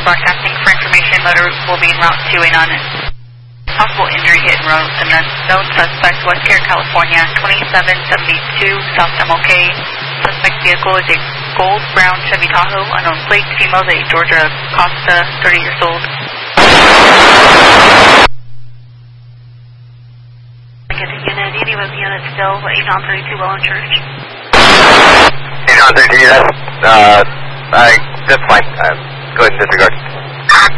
broadcasting for information. Motor will be en route to a possible injury hit and run. And then known suspect, West Care, California, 2772 South MLK. Suspect vehicle is a gold-brown Chevy Tahoe, unknown plate, female, a Georgia Costa, 30 years old. Get the unit, any of the units still, 8-32 Welland Church. 8-32, that's fine. Go ahead and disregard.